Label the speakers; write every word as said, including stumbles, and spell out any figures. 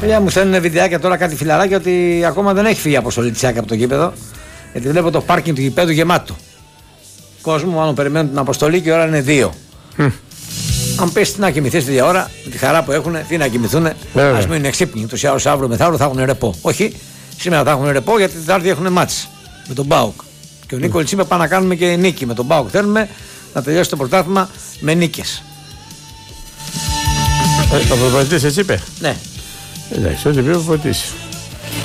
Speaker 1: Παιδιά μου στέλνουν βιντεάκια τώρα κάτι φιλαράκια ότι ακόμα δεν έχει φύγει αποστολή της ΑΕΚ από το γήπεδο. Γιατί βλέπω το πάρκινγκ του γηπέδου γεμάτο. Κόσμο, μάλλον περιμένουν την αποστολή και η ώρα είναι δύο. Mm. Αν πες τι να κοιμηθείς τη ώρα, με τη χαρά που έχουν, τι να κοιμηθούν, ας μείνουν εξύπνοι. Τους άλλους αύριο μεθαύριο θα έχουν ρεπό. Όχι, σήμερα θα έχουν ρεπό γιατί την Τετάρτη έχουν μάτς με τον ΠΑΟΚ. Και ο mm. Νίκολης είπε πάμε να κάνουμε και νίκη με τον ΠΑΟΚ. Θέλουμε να τελειώσει το πρωτάθλημα με νίκες.
Speaker 2: Ε, ο προπονητής έτσι είπε.
Speaker 1: Ναι.
Speaker 2: Εντάξει, ό,τι πει ο προπονητής.